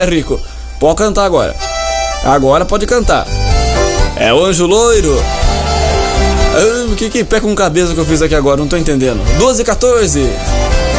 Rico. Pode cantar agora. Agora pode cantar. É o Anjo Loiro. Que pé com cabeça que eu fiz aqui agora, não tô entendendo. 12h14.